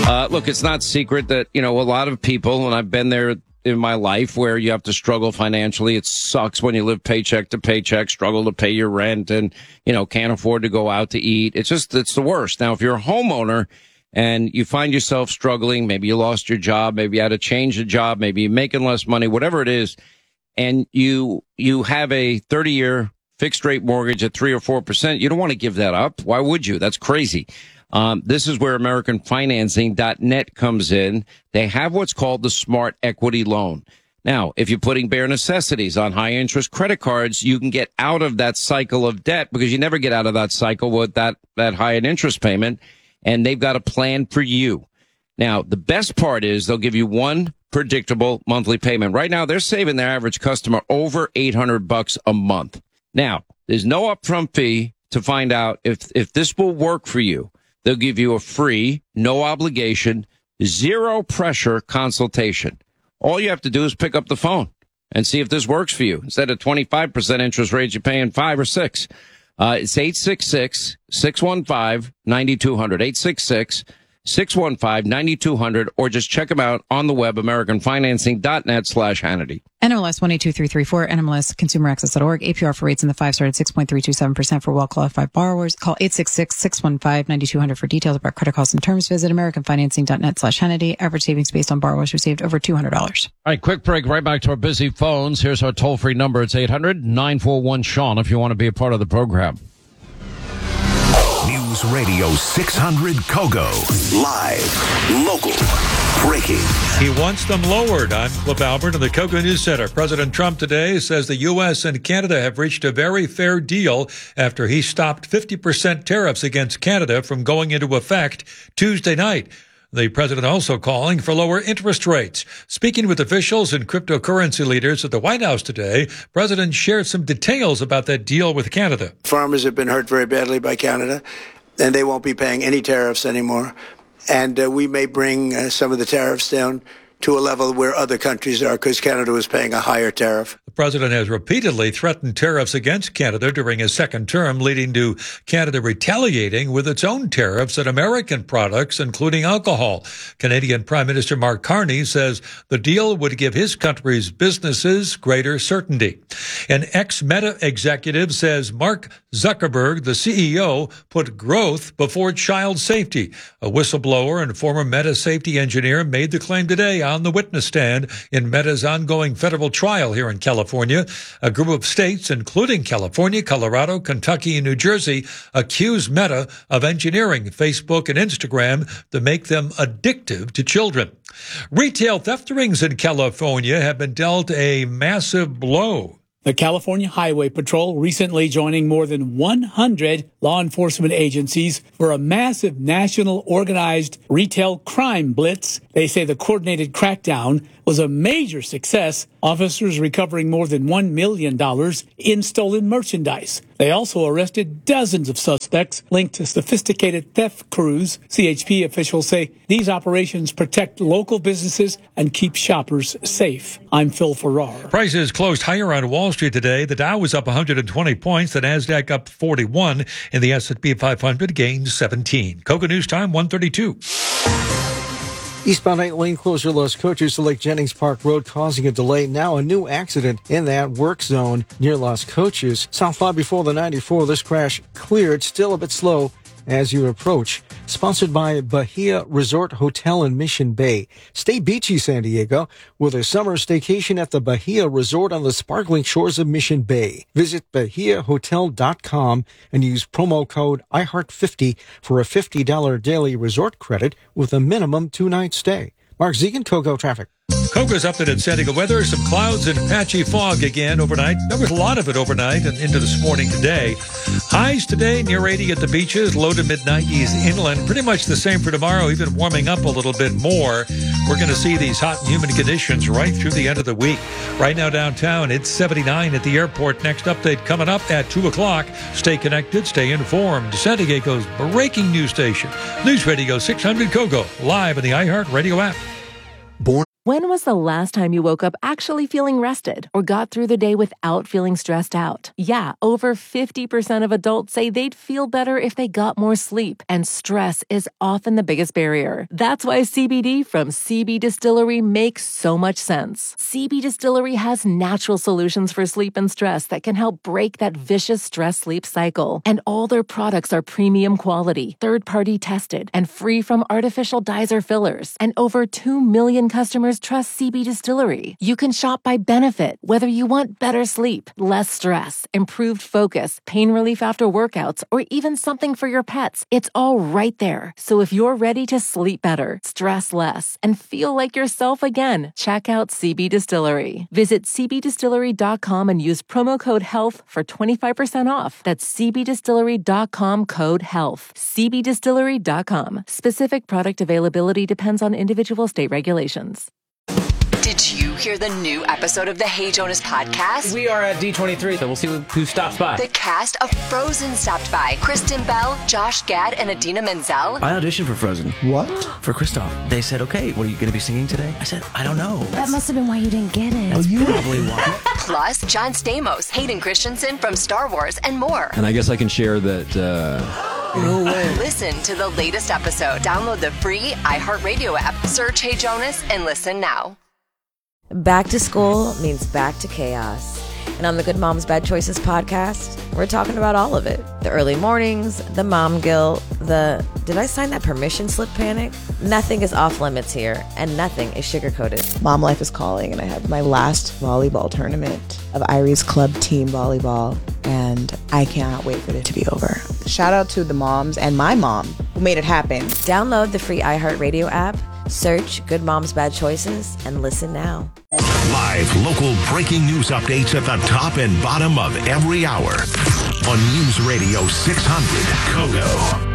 Look, it's not secret that, a lot of people, and I've been there in my life, where you have to struggle financially. It sucks when you live paycheck to paycheck, struggle to pay your rent, and, can't afford to go out to eat. It's the worst. Now, if you're a homeowner and you find yourself struggling, maybe you lost your job, maybe you had to change the job, maybe you're making less money, whatever it is, and you have a 30-year fixed rate mortgage at 3 or 4%, you don't want to give that up. Why would you? That's crazy. This is where AmericanFinancing.net comes in. They have what's called the Smart Equity Loan. Now, if you're putting bare necessities on high interest credit cards, you can get out of that cycle of debt, because you never get out of that cycle with that high an interest payment. And they've got a plan for you. Now, the best part is they'll give you one predictable monthly payment. Right now, they're saving their average customer over $800 a month. Now, there's no upfront fee to find out if this will work for you. They'll give you a free, no obligation, zero pressure consultation. All you have to do is pick up the phone and see if this works for you. Instead of 25% interest rates, you're paying 5 or 6. It's 866-615-9200, 866-615-9200, or just check them out on the web, AmericanFinancing.net/Hannity. NMLS 122334, NMLS ConsumerAccess.org. APR for rates in the 5-star at 6.327% for well-qualified borrowers. Call 866-615-9200 for details about credit costs and terms. Visit AmericanFinancing.net/Hannity. Average savings based on borrowers who saved over $200. All right, quick break. Right back to our busy phones. Here's our toll-free number. It's 800-941-SEAN if you want to be a part of the program. News Radio 600 Kogo. Live, local, breaking. He wants them lowered. I'm Cliff Albert in the Kogo News Center. President Trump today says the U.S. and Canada have reached a very fair deal after he stopped 50% tariffs against Canada from going into effect Tuesday night. The president also calling for lower interest rates. Speaking with officials and cryptocurrency leaders at the White House today, President shared some details about that deal with Canada. Farmers have been hurt very badly by Canada, and they won't be paying any tariffs anymore. And we may bring some of the tariffs down to a level where other countries are, because Canada was paying a higher tariff. The president has repeatedly threatened tariffs against Canada during his second term, leading to Canada retaliating with its own tariffs on American products, including alcohol. Canadian Prime Minister Mark Carney says the deal would give his country's businesses greater certainty. An ex-Meta executive says Mark Zuckerberg, the CEO, put growth before child safety. A whistleblower and former Meta safety engineer made the claim today on the witness stand in Meta's ongoing federal trial here in California. A group of states, including California, Colorado, Kentucky, and New Jersey, accuse Meta of engineering Facebook and Instagram to make them addictive to children. Retail theft rings in California have been dealt a massive blow. The California Highway Patrol recently joining more than 100 law enforcement agencies for a massive national organized retail crime blitz. They say the coordinated crackdown was a major success, officers recovering more than $1 million in stolen merchandise. They also arrested dozens of suspects linked to sophisticated theft crews. CHP officials say these operations protect local businesses and keep shoppers safe. I'm Phil Farrar. Prices closed higher on Wall Street today. The Dow was up 120 points, the Nasdaq up 41, and the S&P 500 gained 17. Kogo News Time, 1:32. Eastbound 8-lane closure Los Coches to Lake Jennings Park Road causing a delay. Now a new accident in that work zone near Los Coches. Southbound before the 94, this crash cleared, still a bit slow as you approach. Sponsored by Bahia Resort Hotel in Mission Bay. Stay beachy, San Diego, with a summer staycation at the Bahia Resort on the sparkling shores of Mission Bay. Visit BahiaHotel.com and use promo code IHEART50 for a $50 daily resort credit with a minimum 2-night stay. Mark Zegan, Kogo Traffic. Kogo's updated San Diego weather. Some clouds and patchy fog again overnight. There was a lot of it overnight and into this morning today. Highs today near 80 at the beaches, low to mid-90s inland. Pretty much the same for tomorrow, even warming up a little bit more. We're going to see these hot and humid conditions right through the end of the week. Right now downtown, it's 79 at the airport. Next update coming up at 2 o'clock. Stay connected, stay informed. San Diego's breaking news station. News Radio 600 Kogo, live in the iHeart Radio app. Born When was the last time you woke up actually feeling rested or got through the day without feeling stressed out? Yeah, over 50% of adults say they'd feel better if they got more sleep, and stress is often the biggest barrier. That's why CBD from CB Distillery makes so much sense. CB Distillery has natural solutions for sleep and stress that can help break that vicious stress-sleep cycle. And all their products are premium quality, third-party tested, and free from artificial dyes or fillers. And over 2 million customers trust CB Distillery. You can shop by benefit, whether you want better sleep, less stress, improved focus, pain relief after workouts, or even something for your pets. It's all right there. So if you're ready to sleep better, stress less, and feel like yourself again, check out CB Distillery. Visit cbdistillery.com and use promo code HEALTH for 25% off. That's cbdistillery.com, code HEALTH. cbdistillery.com. Specific product availability depends on individual state regulations. Did you hear the new episode of the Hey Jonas podcast? We are at D23, so we'll see who stops by. The cast of Frozen stopped by. Kristen Bell, Josh Gad, and Idina Menzel. I auditioned for Frozen. What? For Kristoff. They said, okay, what are you going to be singing today? I said, I don't know. That must have been why you didn't get it. That's probably why. Plus, John Stamos, Hayden Christensen from Star Wars, and more. And I guess I can share that... No way. Listen to the latest episode. Download the free iHeartRadio app. Search Hey Jonas and listen now. Back to school means back to chaos. And on the Good Moms Bad Choices podcast, we're talking about all of it. The early mornings, the mom guilt, the did I sign that permission slip panic? Nothing is off limits here, and nothing is sugar-coated. Mom life is calling, and I have my last volleyball tournament of Irie's club team volleyball, and I cannot wait for it to be over. Shout out to the moms and my mom who made it happen. Download the free iHeartRadio app, search Good Moms Bad Choices, and listen now. Live local breaking news updates at the top and bottom of every hour on News Radio 600 Kogo.